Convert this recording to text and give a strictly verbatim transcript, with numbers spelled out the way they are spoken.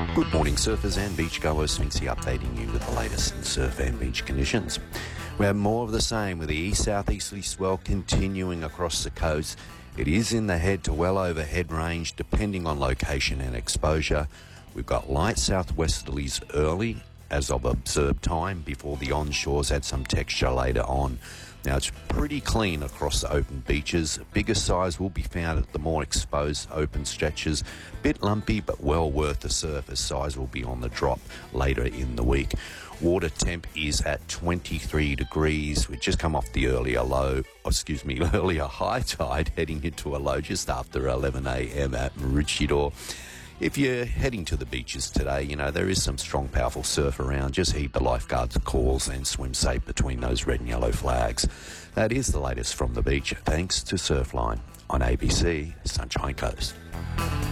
Good morning, surfers and beachgoers. Sminksy updating you with the latest in surf and beach conditions. We have more of the same with the east-southeasterly swell continuing across the coast. It is in the head to well overhead range depending on location and exposure. We've got light southwesterlies early as of observed time before the onshores add some texture later on. Now, it's pretty clean across the open beaches. Bigger size will be found at the more exposed open stretches. Bit lumpy, but well worth the surf as size will be on the drop later in the week. Water temp is at twenty-three degrees. We've just come off the earlier low, excuse me, earlier high tide, heading into a low just after eleven a.m. at Maroochydore. If you're heading to the beaches today, you know, there is some strong, powerful surf around. Just heed the lifeguards' calls and swim safe between those red and yellow flags. That is the latest from the beach, thanks to Surfline on A B C Sunshine Coast.